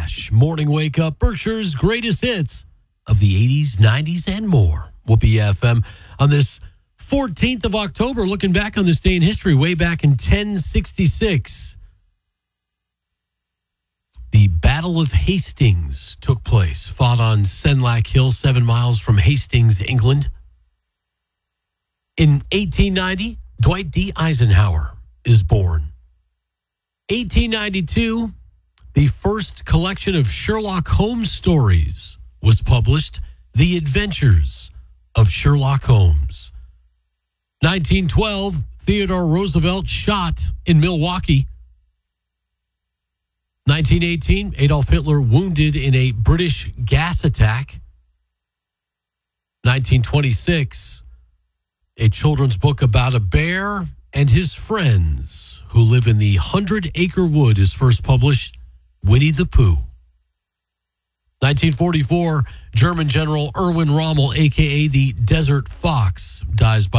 Nash. Morning Wake Up, Berkshire's greatest hits of the 80s, 90s, and more. Whoopee FM on this 14th of October. Looking back on this day in history, way back in 1066. The Battle of Hastings took place, fought on Senlac Hill, 7 miles from Hastings, England. In 1890, Dwight D. Eisenhower is born. 1892, the first collection of Sherlock Holmes stories was published, The Adventures of Sherlock Holmes. 1912, Theodore Roosevelt shot in Milwaukee. 1918, Adolf Hitler wounded in a British gas attack. 1926, a children's book about a bear and his friends who live in the 100-Acre Wood is first published, Winnie the Pooh. 1944, German General Erwin Rommel, a.k.a. the Desert Fox, dies by